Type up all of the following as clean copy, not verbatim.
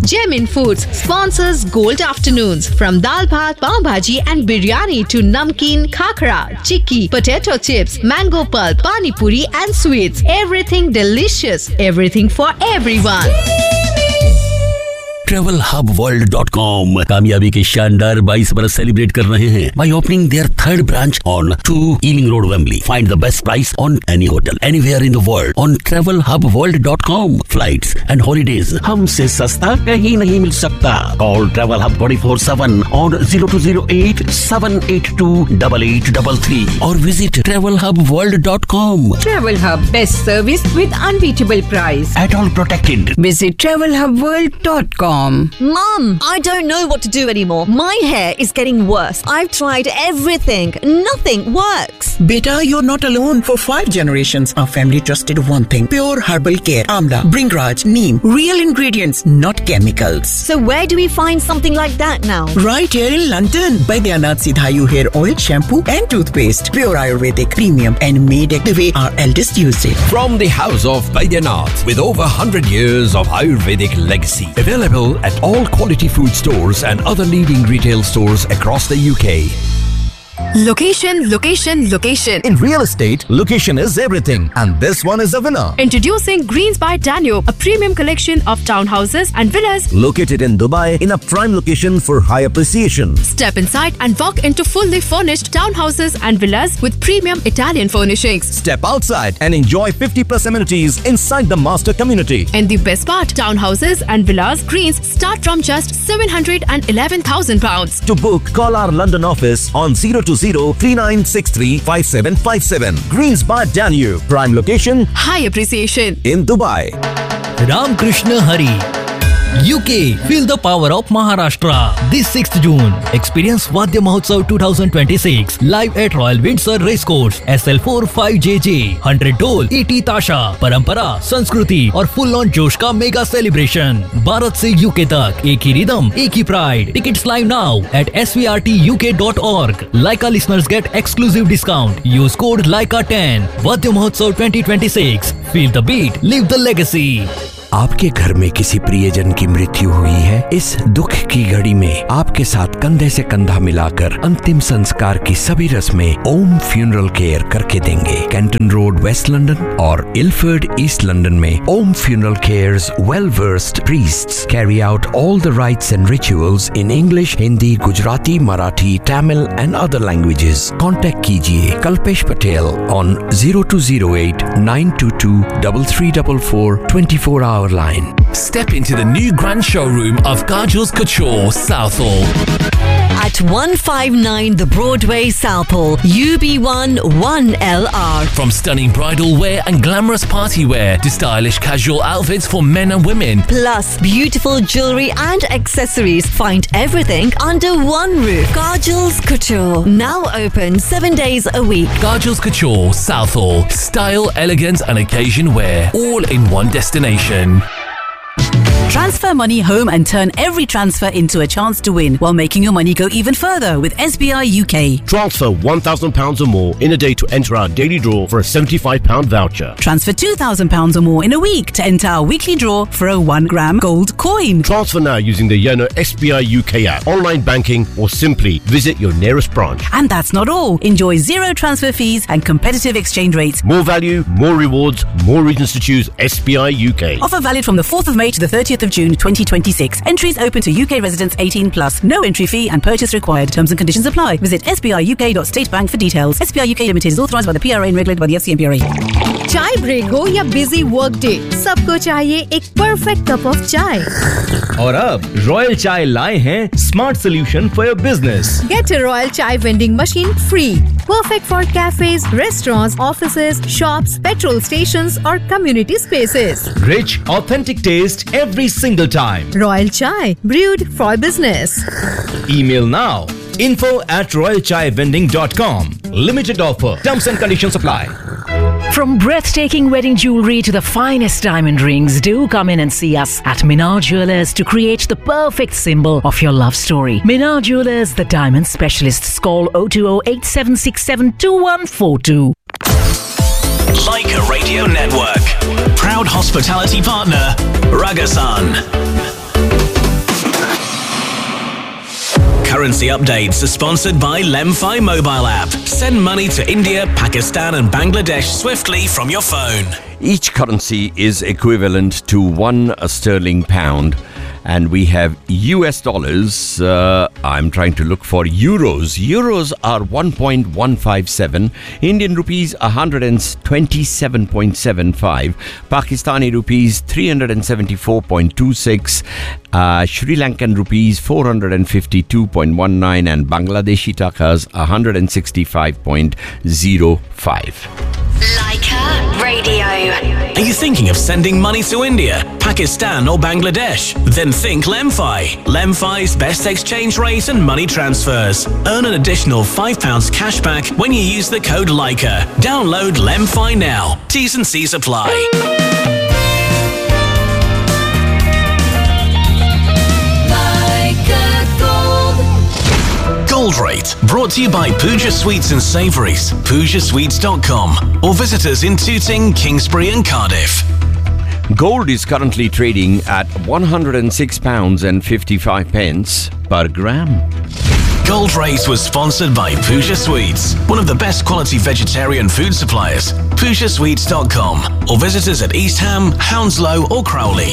Gemin Foods sponsors Gold Afternoons. From dal bhat, pav bhaji and biryani to namkeen, khakra, chikki, potato chips, mango pulp, pani puri and sweets. Everything delicious. Everything for everyone. TravelHubWorld.com कामयाबी के शानदार 22 बरस celebrate कर रहे हैं by opening their third branch on 2 Ealing Road, Wembley. Find the best price on any hotel anywhere in the world on TravelHubWorld.com. Flights and holidays हमसे सस्ता कहीं नहीं मिल सकता. Call Travel Hub 24/7 on 0208-782-8833 or visit TravelHubWorld.com. Travel Hub, best service with unbeatable price. At all protected. Visit TravelHubWorld.com. Mum, I don't know what to do anymore. My hair is getting worse. I've tried everything. Nothing works. Beta, you're not alone. For 5 generations, our family trusted one thing. Pure herbal care. Amla, Bringraj, Neem. Real ingredients, not chemicals. So where do we find something like that now? Right here in London. Baidyanath Sidhayu hair oil, shampoo and toothpaste. Pure Ayurvedic, premium and made the way our eldest used it. From the house of Baidyanath with over 100 years of Ayurvedic legacy. Available at all quality food stores and other leading retail stores across the UK. Location, location, location. In real estate, location is everything, and this one is a winner. Introducing Greens by Danube, a premium collection of townhouses and villas located in Dubai in a prime location for high appreciation. Step inside and walk into fully furnished townhouses and villas with premium Italian furnishings. Step outside and enjoy 50+ amenities inside the master community. And the best part, townhouses and villas Greens start from just £711,000. To book, call our London office on 020-3963-5757. Greens by Danube, prime location, high appreciation in Dubai. Ram Krishna Hari. UK, feel the power of Maharashtra. This 6th June, experience Vadya Mahotsav 2026 live at Royal Windsor Racecourse, SL4 5JJ, 100 Dol, 80 Tasha, Parampara, Sanskriti और full on जोश का mega celebration. Bharat से UK तक एक ही rhythm, एक ही pride. Tickets live now at svrtuk.org. Laika listeners get exclusive discount. Use code LAIKA10. Vadya Mahotsav 2026. Feel the beat, live the legacy. आपके घर में किसी प्रियजन की मृत्यु हुई है? इस दुख की घड़ी में आपके साथ कंधे से कंधा मिलाकर अंतिम संस्कार की सभी रस्में ओम फ्यूनरल केयर करके देंगे. कैंटन रोड, वेस्ट लंदन और इलफर्ड, ईस्ट लंदन में ओम funeral cares well versed priests carry out all the rights and rituals in English, Hindi, Gujarati, Marathi, Tamil and other languages. Contact कीजिए Kalpesh Patel on 0208-922-3344 24 hour line. Step into the new grand showroom of Kajol's Couture, Southall. At 159 The Broadway, Southall, UB1 1LR. From stunning bridal wear and glamorous party wear to stylish casual outfits for men and women. Plus beautiful jewellery and accessories. Find everything under one roof. Kajol's Couture. Now open 7 days a week. Kajol's Couture, Southall. Style, elegance and occasion wear. All in one destination. Transfer money home and turn every transfer into a chance to win while making your money go even further with SBI UK. Transfer £1,000 or more in a day to enter our daily draw for a £75 voucher. Transfer £2,000 or more in a week to enter our weekly draw for a 1 gram gold coin. Transfer now using the Yono SBI UK app, online banking or simply visit your nearest branch. And that's not all. Enjoy 0 transfer fees and competitive exchange rates. More value, more rewards, more reasons to choose SBI UK. Offer valid from the 4th of May to the 30th of June 2026. Entries open to UK residents 18+. No entry fee and purchase required. Terms and conditions apply. Visit sbiuk.statebank for details. SBI UK Limited is authorised by the PRA and regulated by the FCMPRA. चाय break हो या busy work day, सबको चाहिए एक perfect cup of चाय. और अब royal चाय लाए हैं smart solution for your business. Get a Royal Chai vending machine free. Perfect for cafes, restaurants, offices, shops, petrol stations or community spaces. Rich, authentic taste every single time. Royal Chai, brewed for business. Email now. info@royalchaivending.com. Limited offer. Terms and conditions apply. From breathtaking wedding jewelry to the finest diamond rings, do come in and see us at Minar Jewelers to create the perfect symbol of your love story. Minar Jewelers, the diamond specialists. Call 020-8767-2142. Leica Radio Network. Proud hospitality partner, Ragasan. currency updates are sponsored by Lemfi mobile app. Send money to India, Pakistan and Bangladesh swiftly from your phone. Each currency is equivalent to 1 sterling pound. And we have US dollars. I'm trying to look for euros. Euros are 1.157. Indian rupees 127.75. Pakistani rupees 374.26. Sri Lankan rupees 452.19 and Bangladeshi takas 165.05. Leica Radio. Are you thinking of sending money to India, Pakistan or Bangladesh? Then think Lemfi. Lemfi's best exchange rate and money transfers. Earn an additional £5 cashback when you use the code Leica. Download Lemfi now. T's and C's apply. Gold Rate, brought to you by Pooja Sweets and Savouries, PoojaSweets.com, or visit us in Tooting, Kingsbury and Cardiff. Gold is currently trading at £106.55 per gram. Gold Rate was sponsored by Pooja Sweets, one of the best quality vegetarian food suppliers. PoojaSweets.com, or visit us at East Ham, Hounslow or Crowley.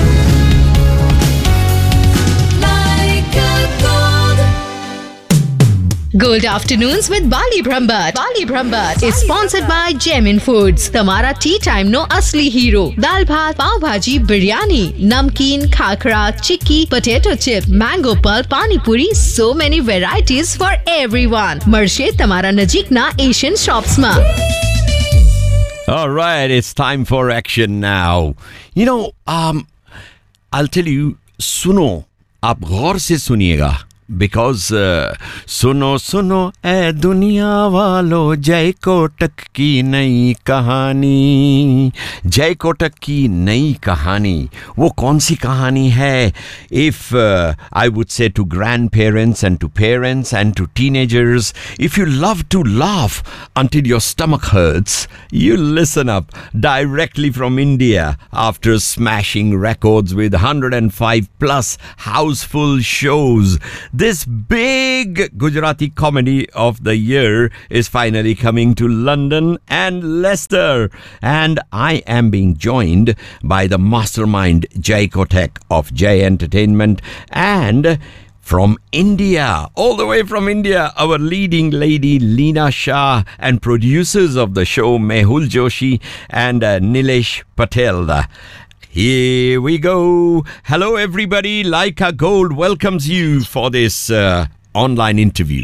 Gold Afternoons with Bali Brahmbhatt. Bali Brahmbhatt is sponsored by Gemin Foods. Tamara tea time no asli hero. Dal bhat, pav bhaji, biryani, namkeen, khakra, chikki, potato chip, mango pulp, pani puri. So many varieties for everyone. Marshe Tamara Najik na Asian shops ma. All right, it's time for action now. You know, I'll tell you, सुनो, आप गौर से सुनिएगा. Because सुनो सुनो ए दुनिया वालों, जय कोटक की नई कहानी. जय कोटक की नई कहानी, वो कौन सी कहानी है? If I would say to grandparents and to parents and to teenagers, if you love to laugh until your stomach hurts, you listen up. Directly from India, after smashing records with 105 plus houseful shows, this big Gujarati comedy of the year is finally coming to London and Leicester. And I am being joined by the mastermind Jay Kotek of Jay Entertainment, and from India, all the way from India, our leading lady Leena Shah, and producers of the show Mehul Joshi and Nilesh Patel. Here we go. Hello, everybody. Leica Gold welcomes you for this online interview.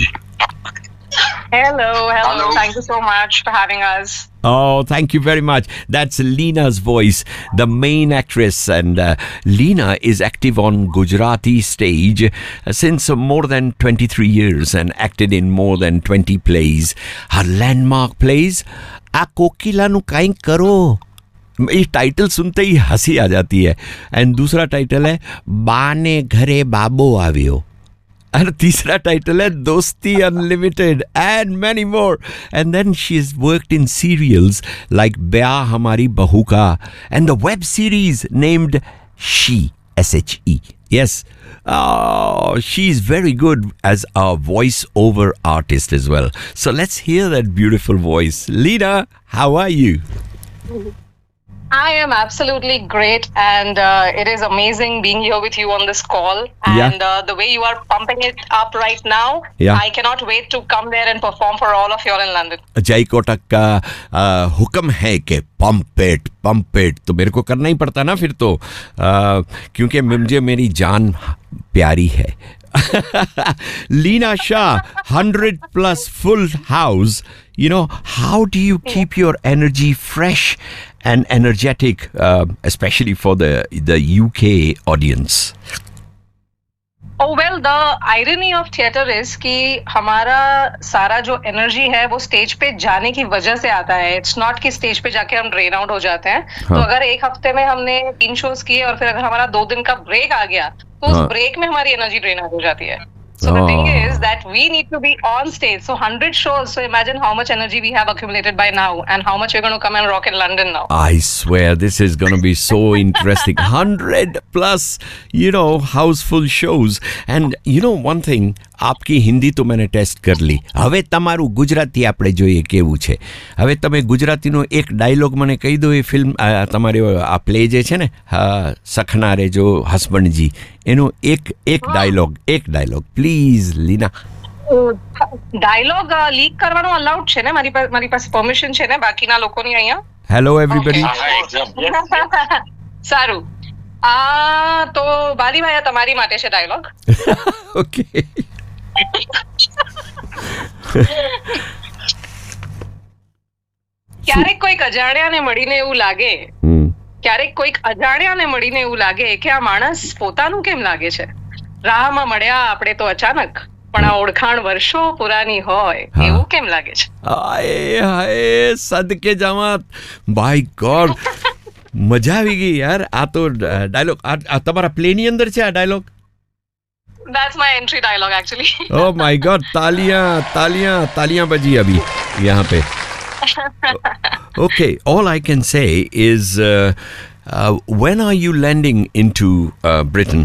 Hello. Thank you so much for having us. Oh, thank you very much. That's Leena's voice, the main actress. And Leena is active on Gujarati stage since more than 23 years and acted in more than 20 plays. Her landmark plays, A Kokila Nu Kain Karo. ये title सुनते ही हंसी आ जाती है. And दूसरा title है बाने घरे बाबो आवियो. और तीसरा टाइटल है दोस्ती unlimited, and many more. And then she has worked in serials like ब्याह हमारी बहू का, and the web series named she, SHE. Yes, she is very good as a voice-over artist as well. So let's hear that beautiful voice. Leena, how are you? I am absolutely great, and it is amazing being here with you on this call. And the way you are pumping it up right now, I cannot wait to come there and perform for all of you all in London. जय कोटक का हुक्म है कि pump it, तो मेरे को करना ही पड़ता ना फिर तो, क्योंकि मुझे मेरी जान प्यारी है. Leena Shah, 100 plus full house. You know, how do you keep your energy fresh and energetic, especially for the UK audience? Oh well, the irony of theatre is कि हमारा सारा जो एनर्जी है वो स्टेज पे जाने की वजह से आता है. इट्स नॉट कि स्टेज पे जाके हम ड्रेन आउट हो जाते हैं. तो अगर एक हफ्ते में हमने 3 शोज किए और फिर अगर हमारा 2 दिन का ब्रेक आ गया, तो उस ब्रेक में हमारी एनर्जी ड्रेन आउट हो जाती है. So the thing is that we need to be on stage. So 100 shows. So imagine how much energy we have accumulated by now and how much we're going to come and rock in London now. I swear this is going to be so interesting. 100 plus, houseful shows. And one thing, आपकी हिंदी तो मैंने test कर ली. હવે તમારું ગુજરાતી આપણે જોઈએ કેવું છે. હવે તમે ગુજરાતીનો એક ડાયલોગ મને કહી દો. એ ફિલ્મ તમારે આ પ્લે જે છે ને સખના રે જો હસબન્ડજી એનો એક dialog please Leena. Dialog leak કરવાનો અલાઉડ છે ને? મારી પાસે પરમિશન છે ને બાકીના લોકોની અહીંયા? Hello everybody. સારું. તો બાલીભાઈ તમારી માટે છે ડાયલોગ. ઓકે. ક્યારેક કોઈક અજાણ્યાને મળીને એવું લાગે કે આ માણસ પોતાનું કેમ લાગે છે. રાહમાં મળ્યા આપણે તો અચાનક, પણ આ ઓળખાણ વર્ષો પુરાની હોય એવું કેમ લાગે છે. હાય સદકે જામત. બાય ગોડ, મજા આવી ગઈ યાર. આ તો ડાયલોગ તમારા પ્લેની અંદર છે આ dialog? That's my entry dialogue actually. Oh my God, तालियां बजी अभी यहाँ पे. Okay, all I can say is, when are you landing into Britain?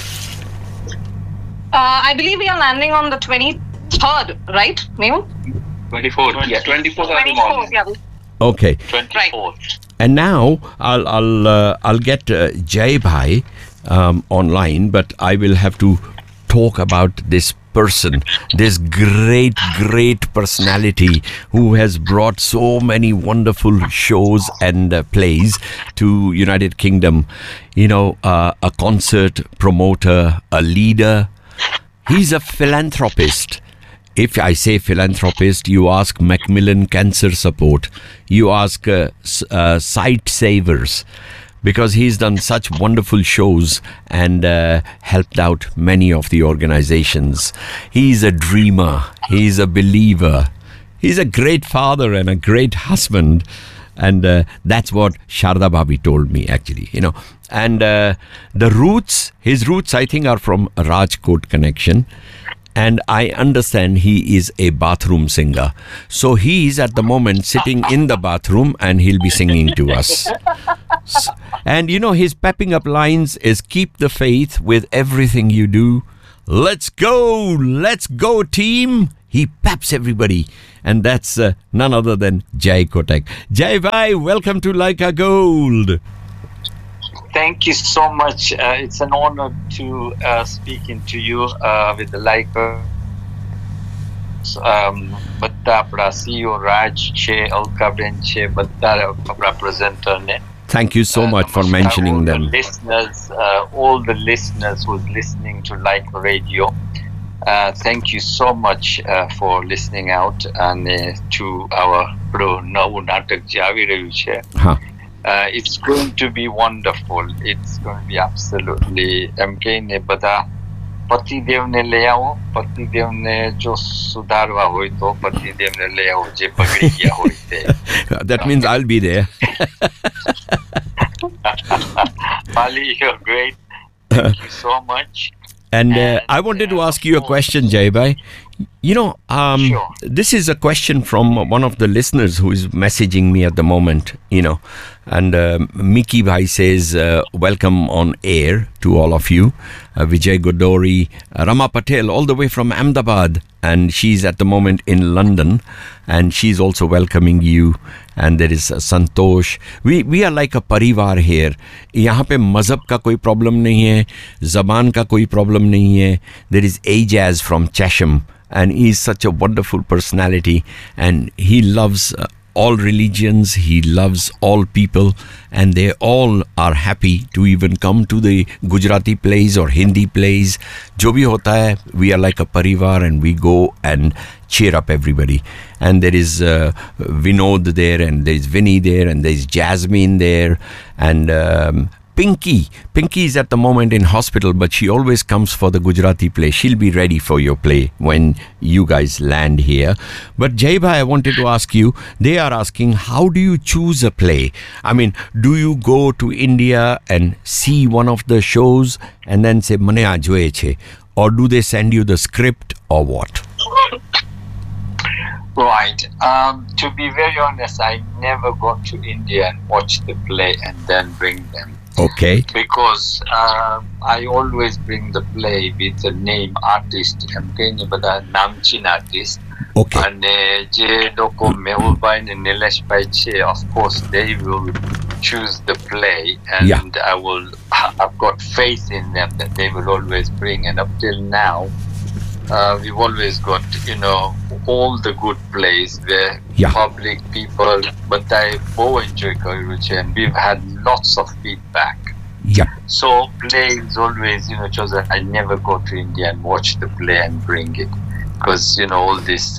I believe we are landing on the 23rd, right? Mehul? 24th. Yeah, 24th. Yeah. Okay. 24th. And now I'll get Jay Bhai online, but I will have to talk about this person, this great personality who has brought so many wonderful shows and plays to United Kingdom. A concert promoter, a leader. He's a philanthropist. If I say philanthropist, you ask Macmillan Cancer Support, you ask Sight Savers, because he's done such wonderful shows and helped out many of the organizations. He's a dreamer. He's a believer. He's a great father and a great husband. And that's what Sharda Bhabi told me, actually, And his roots, I think, are from Rajkot connection. And I understand he is a bathroom singer. So he is at the moment sitting in the bathroom and he'll be singing to us. And his pepping up lines is keep the faith with everything you do. Let's go team. He peps everybody. And that's none other than Jay Kotak. Jay Bhai, welcome to Laika Gold. Thank you so much. It's an honor to speaking to you with the Laika. બધા આપણા CEO રાજ છે, અલકાબેન છે, બધા આપણા presenter ને. Thank you so much for mentioning them. All the listeners who's listening to Laika Radio. Thank you so much for listening out and to our નવું નાટક જે આવી રહ્યું છે. It's going to be wonderful. It's going to be absolutely MK બધા પતિદેવને લઈ આવો. પતિદેવને જો સુધારવા હોય તો પતિદેવને લઈ આવો જે બગડી ગયા હોય તે. That means I'll be there. Pali, you're great. Thank you so much. And I wanted to ask you a question, Jay Bhai. Sure. This is a question from one of the listeners who is messaging me at the moment, and Miki Bhai says, welcome on air to all of you. Vijay Godori, Rama Patel, all the way from Ahmedabad, and she's at the moment in London, and she's also welcoming you. And there is Santosh. We are like a parivar here. यहाँ पे मज़हब का कोई problem नहीं है, ज़बान का कोई problem नहीं है. There is Ajaz from Chesham, and he is such a wonderful personality, and he loves all religions, he loves all people, and they all are happy to even come to the Gujarati plays or Hindi plays. Jo bhi hota hai, we are like a parivar and we go and cheer up everybody. And there is Vinod there, and there is Vinny there, and there is Jasmine there, and Pinky is at the moment in hospital, but she always comes for the Gujarati play. She'll be ready for your play when you guys land here. But Jay Bhai, I wanted to ask you, they are asking, how do you choose a play? I mean, do you go to India and see one of the shows and then say, Mane aa joye che? or do they send you the script or what? Right. To be very honest, I never got to India and watched the play and then bring them. Okay. Because I always bring the play with the name artist. I'm going to the Namchin artist. Okay. And je loko Mehul Bhai and Nilesh Bhai che, of course, they will choose the play, and I've got faith in them that they will always bring. And up till now, we've always got, all the good plays where public people, but I enjoy Kairuchi, and we've had lots of feedback. Yeah. So play is always, chosen. I never go to India and watch the play and bring it, because all this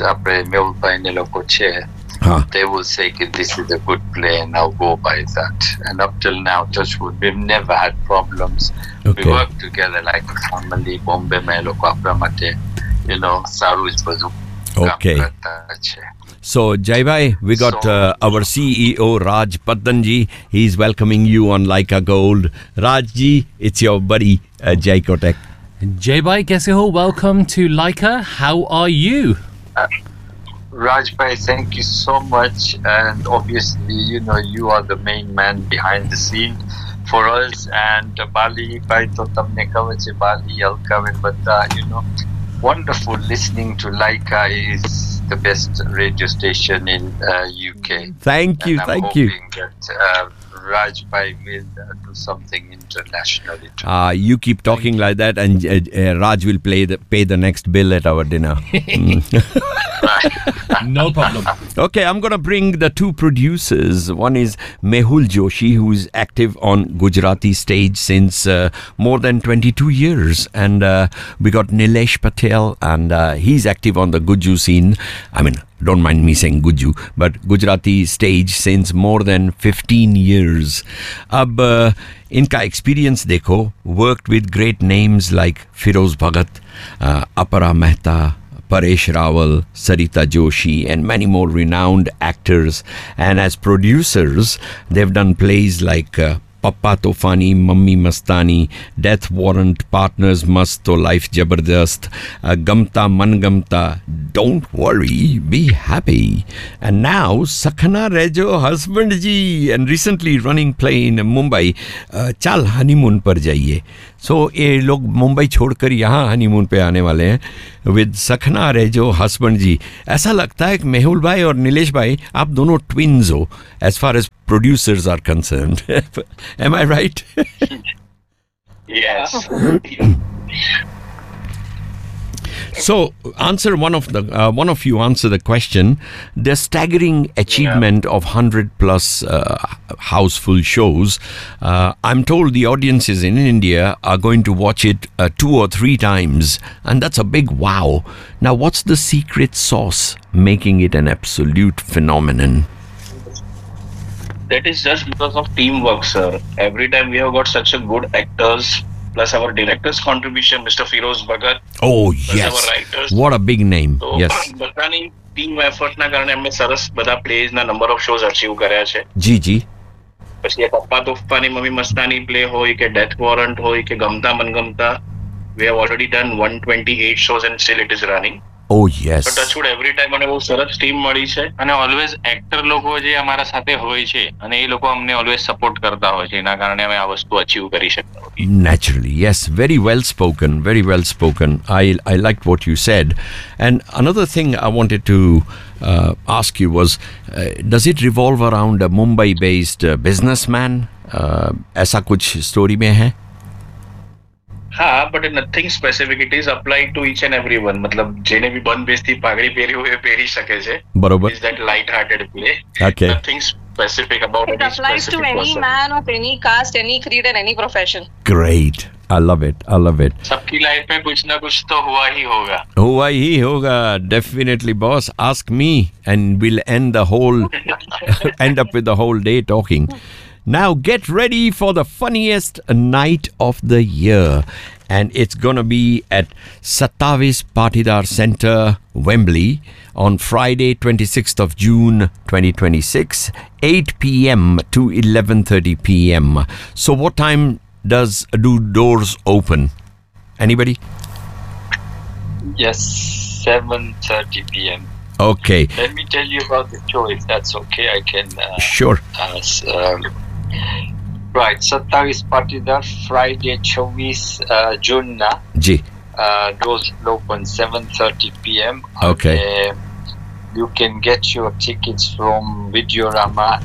they will say this is a good play and I'll go by that. And up till now, touchwood, we've never had problems. Okay. We work together like a family. Bombay mein loko apramate, Saruj bazu. Okay. So, Jai Bhai, we got our CEO Raj Paddanji. He's welcoming you on Leica Gold. Raj ji, it's your buddy Jai Kotek. Jai Bhai, kaise ho? Welcome to Leica. How are you? Raj Bhai, thank you so much. And obviously, you are the main man behind the scene for us. And Bali Bhai, to tamne kaha Bali, Alka and Bata, wonderful. Listening to Leica is the best radio station in UK. Thank you, thank you. That, Raj Bhai will do something internationally too. You keep talking like that, and Raj will pay the next bill at our dinner. No problem. Okay, I'm going to bring the two producers. One is Mehul Joshi, who's active on Gujarati stage since more than 22 years. And we got Nilesh Patel, and he's active on the Guju scene. I mean, don't mind me saying Guju, but Gujarati stage since more than 15 years. Ab inka experience dekho, worked with great names like Firoz Bhagat, Apara Mehta, Paresh Rawal, Sarita Joshi, and many more renowned actors. And as producers, they've done plays like Papa Tofani, Mummy Mastani, Death Warrant, Partners Mast to Life Jabardast, Gamta Man Gamta, Don't Worry, Be Happy. And now, Sakhna Rejo Husband Ji, and recently running play in Mumbai, Chal Honeymoon Par Jaiye. So, ये लोग मुंबई छोड़कर यहाँ honeymoon पे आने वाले हैं with सखना रेजो husband जी. ऐसा लगता है कि मेहुल भाई और नीलेश भाई आप दोनों ट्विन्स हो as far as producers are concerned. Am I right? Yes. So, answer one of you answer the question. The staggering achievement of 100 plus houseful shows. I'm told the audiences in India are going to watch it 2 or 3 times, and that's a big wow. Now, what's the secret sauce making it an absolute phenomenon? That is just because of teamwork, sir. Every time we have got such a good actors, plus our director's contribution, Mr. Firoz Bhagat. Oh, yes. Our writers. What a big name. So, yes. બધાની team એફર્ટના કારણે અમે સરસ બધા પ્લેઝના number of shows achieve કર્યા છે. જી. પછી પપ્પા તોફાની મમ્મી મસ્તાની પ્લે હોય કે ડેથ વોરંટ હોય કે ગમતા મનગમતા, we have already done 128 shows and still it is running. Oh yes. But touchwood every time મને બહુ સરસ ટીમ મળી છે અને ઓલવેઝ એક્ટર લોકો જે અમારા સાથે હોય છે અને એ લોકો અમને ઓલવેઝ સપોર્ટ કરતા હોય છે, એના કારણે અમે આ વસ્તુ અચીવ કરી શકતા હોઈએ. Naturally, yes, very well spoken, very well spoken. I liked what you said. And another thing I wanted to ask you was, does it revolve around a Mumbai-based businessman? ऐसा कुछ स्टोरी में है? હા, but nothing specific. It is applied to each and everyone. मतलब જેને भी बन बेस्ती पागड़ी પહેરી હોય એ પહેરી શકે છે. બરોબર. Is that light-hearted play? Okay. Nothing specific about it. It applies to any man of any caste, any creed, and any profession. Great. I love it. I love it. सबकी लाइफ में कुछ ना कुछ तो हुआ ही होगा. हुआ ही होगा. Definitely, boss. Ask me, and we'll end up with the whole day talking. Now get ready for the funniest night of the year, and it's gonna be at 27 Patidar Center, Wembley, on Friday 26th of June 2026, 8 p.m. to 11:30 p.m. So what time do doors open? Anybody? Yes, 7:30 p.m. Okay. Let me tell you about the show, if that's okay. I can. Sure. Right. 27 Patidar, Friday 24 June na. Ji. Doors open 7:30 p.m. Okay. You can get your tickets from Videorama,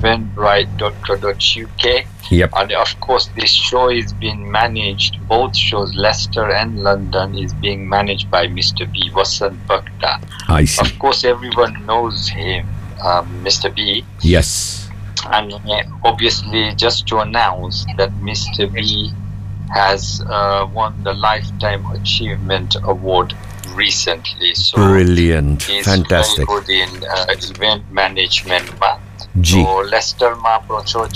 eventbrite.co.uk. Yep. And of course, this show is being managed, both shows, Leicester and London, is being managed by Mr. B, Vasant Bhakta. I see. Of course, everyone knows him, Mr. B. Yes. And obviously, just to announce that Mr. B has won the Lifetime Achievement Award recently. So Brilliant. he's Fantastic. very good in event management. Ji. So Leicester ma approach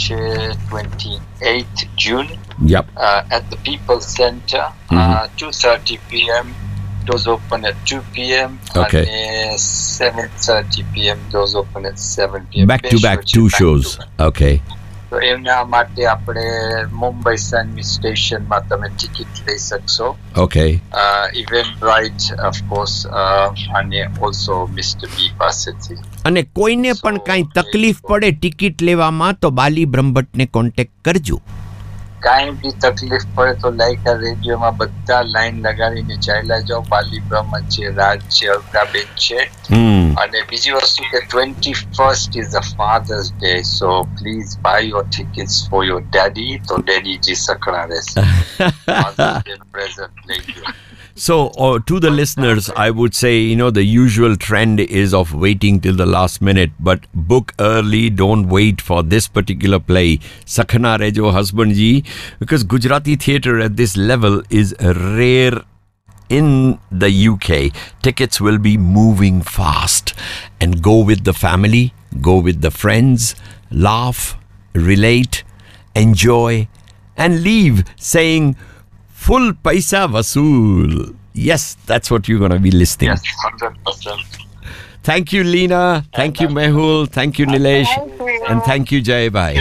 28th June. Yep. At the People's Centre, 2:30 p.m. Doors open at 2 p.m. Okay. And 7:30 p.m. Doors open at 7 p.m. Back to back, two shows. Okay. તો એના માટે આપણે મુંબઈ સનવી સ્ટેશનમાં તમે ticket લઈ શકશો. Okay. Eventbrite, of course, અને also Mr. B પાસેથી. અને કોઈને પણ કાંઈ તકલીફ પડે ટિકિટ લેવામાં તો બાલી બ્રહ્મભટ્ટને કોન્ટેક્ટ કરજો. કાંઈ બી તકલીફ પડે તો લાઈકા રેડિયોમાં બધા લાઈન લગાડીને ચાલ્યા જાઓ. બાલી બ્રહ્મભટ્ટ છે, રાજ છે, અલ્કાબેન છે. અને બીજી વસ્તુ કે 21st is a Father's Day, so please buy your tickets for your daddy. તો daddy જી સકડા રહેશે. Father's Day present લઈ લો. So, to the listeners, I would say, the usual trend is of waiting till the last minute, but book early, don't wait for this particular play, Sakhna Rejo Husband Ji, because Gujarati theatre at this level is rare in the UK. Tickets will be moving fast, and go with the family, go with the friends, laugh, relate, enjoy, and leave saying, full paisa vasool. Yes, that's what you're going to be listening. Yes, 100%. Thank you, Leena. Thank you, Mehul. Thank you, Nilesh. And thank you, Jay Bhai.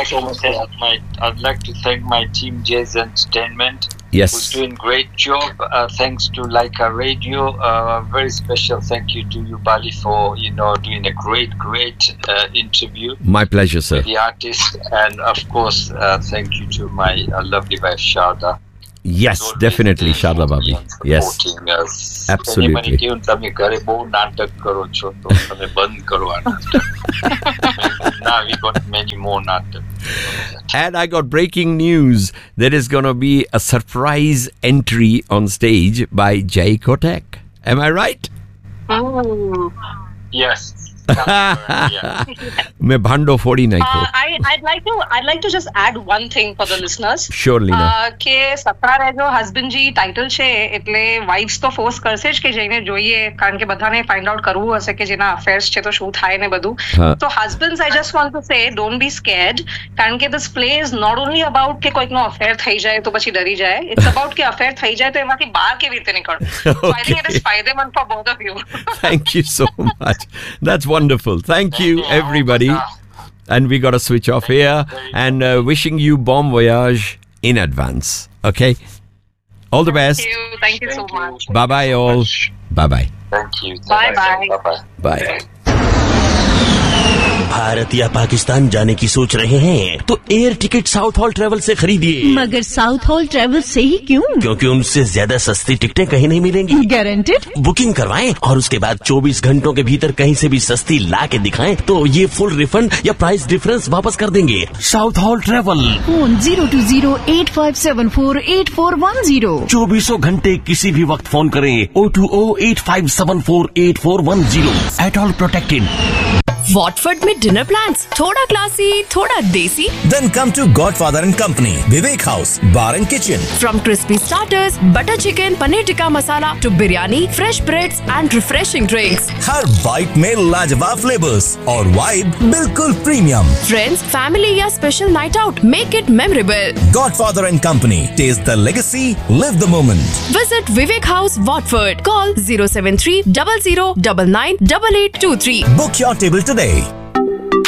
I'd like to thank my team, Jay's Entertainment. Yes. Who's doing great job. Thanks to Laika Radio. Very special thank you to you, Bali, for doing a great interview. My pleasure, sir. With the artist, and of course, thank you to my lovely wife Sharda. Yes, definitely, Sharda Babi. Yes, absolutely. તમે ઘરે બહુ નાટક કરો છો તો તમે બંધ કરો આ નાટક. Now we got many more નાટક. And I got breaking news. There is going to be a surprise entry on stage by Jay Kotak. Am I right? Yes. मैं भांडो फोड़ी नहीं को. I'd like to just add one thing for the listeners. Sure, Leena. કે સપના રહેજો husband જી title છે એટલે wives તો force કરશે જ કે જઈને જોઈએ કારણ કે બધાને ફાઇન્ડ આઉટ કરવું હશે કે જેના અફેર્સ છે તો શું થાય ને બધું. તો હસબન્ડ્સ I just want to say don't be scared કારણ કે this play is not only about કે કોઈકનો અફેર થઈ જાય તો પછી ડરી જાય. It's about કે અફેર થઈ જાય તો એમાંથી બહાર કેવી રીતે નીકળવું. So I think it is ફાયદેમંદ for both of you. Thank you so much. That's wonderful. Thank you, everybody. And we got to switch off here. And wishing you bon voyage in advance. Okay? All the best. Thank you so much. Bye-bye, all. Bye-bye. Thank you. Bye-bye. Bye. Bharat या पाकिस्तान जाने की सोच रहे हैं तो air ticket south hall travel से खरीदिए। मगर साउथ हॉल ट्रेवल से ही क्यों? क्योंकि उनसे ज्यादा सस्ती टिकटें कहीं नहीं मिलेंगी। गारंटेड? बुकिंग करवाएं और उसके बाद 24 घंटों के भीतर कहीं से भी सस्ती ला के दिखाएं तो ये फुल रिफंड या प्राइस डिफरेंस वापस कर देंगे। South hall travel, phone 020-8574-8410। 24 घंटे किसी भी वक्त फोन करें 020-8574-8410। At all protected. वॉटफोर्ड में डिनर प्लान्स थोड़ा क्लासी थोड़ा देसी? Then come to Godfather and Company, Vivek House, Bar and Kitchen. From crispy starters, butter chicken, paneer tikka masala to biryani, fresh breads and refreshing drinks. Her bite में लाजवाब flavours और vibe बिल्कुल premium. Friends, family या special night out, make it memorable. Godfather and Company, taste the legacy, live the moment. Visit Vivek House, Watford. Call 073 0099 8823. Book your table today.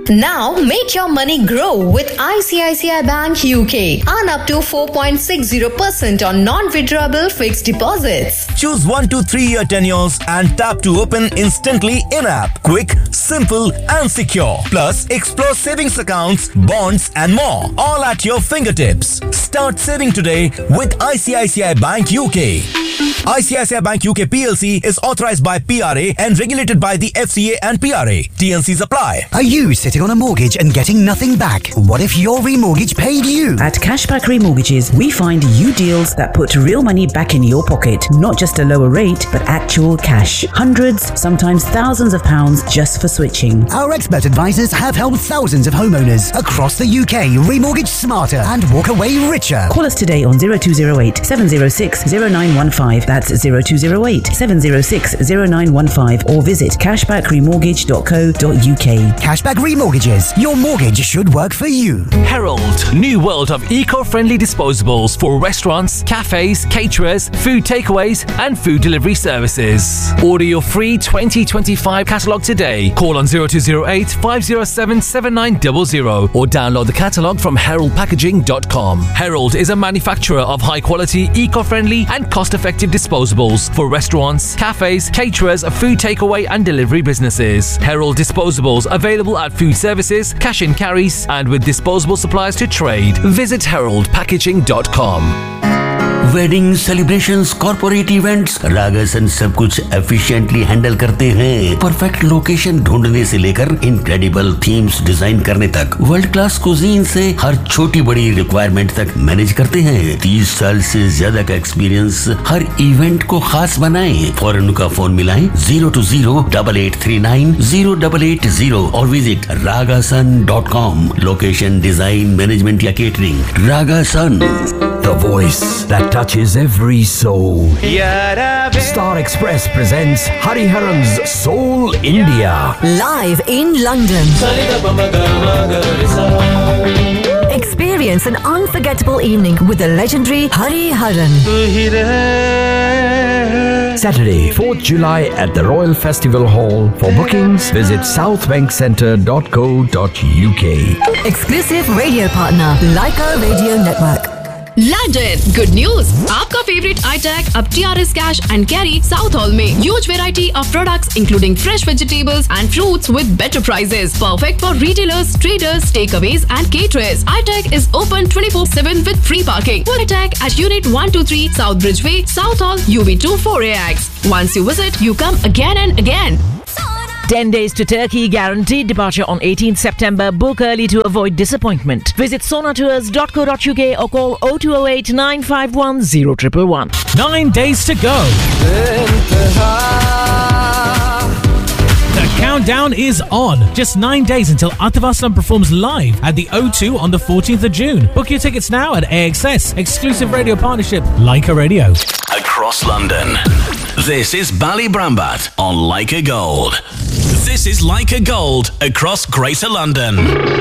Now make your money grow with ICICI Bank UK. Earn up to 4.60% on non-withdrawable fixed deposits. Choose 1 to 3 year tenures and tap to open instantly in-app. Quick, simple and secure. Plus, explore savings accounts, bonds and more. All at your fingertips. Start saving today with ICICI Bank UK. ICICI Bank UK PLC is authorized by PRA and regulated by the FCA and PRA. TNCs apply. Are you sitting on a mortgage and getting nothing back? What if your remortgage paid you? At Cashback Remortgages, we find you deals that put real money back in your pocket. Not just a lower rate, but actual cash. Hundreds, sometimes thousands of pounds just for switching. Our expert advisors have helped thousands of homeowners across the UK remortgage smarter and walk away richer. Call us today on 0208 706 0915. That's 0208 706 0915 or visit cashbackremortgage.co.uk. Cashback Remortgages. Your mortgage should work for you. Herald, new world of eco-friendly disposables for restaurants, cafes, caterers, food takeaways and food delivery services. Order your free 2025 catalogue today. Call on 0208 507 7900 or download the catalogue from heraldpackaging.com. Herald is a manufacturer of high-quality, eco-friendly and cost-effective disposables for restaurants, cafes, caterers, food takeaway and delivery businesses. Herald disposables available at food services, cash and carries and with disposable suppliers to trade. Visit heraldpackaging.com. Wedding celebrations, corporate events, रागासन सब कुछ efficiently handle करते हैं। Perfect location ढूंढने से लेकर incredible themes design करने तक, world class cuisine से हर छोटी बड़ी रिक्वायरमेंट तक मैनेज करते हैं। 30 साल से ज्यादा का एक्सपीरियंस हर इवेंट को खास बनाएं। फौरन उनका फोन मिलाएं 020-8839-0880 और visit ragasan.com। Location, design, management या catering, रागासन। The voice that touches every soul. Star Express presents Hariharan's Soul India. Live in London. Experience an unforgettable evening with the legendary Hariharan. Saturday, 4th July at the Royal Festival Hall. For bookings, visit southbankcentre.co.uk. Exclusive radio partner, Leica Radio Network. London, good news! आपका favorite iTag अब TRS Cash and Carry South Hall में huge variety of products including fresh vegetables and fruits with better prices. Perfect for retailers, traders, takeaways and caterers. iTag is open 24/7 with free parking. Full iTag at Unit 123 South Bridgeway, South Hall, UB2 4AX. Once you visit, you come again and again. 10 days to Turkey, guaranteed departure on 18th September. Book early to avoid disappointment. Visit sonatours.co.uk or call 0208 951 0111. 9 days to go. The countdown is on. Just 9 days until Atif Aslam performs live at the O2 on the 14th of June. Book your tickets now at AXS. Exclusive radio partnership, Leica Radio. Across London, this is Ballybrambat on Leica Gold. This is Leica Gold across Greater London.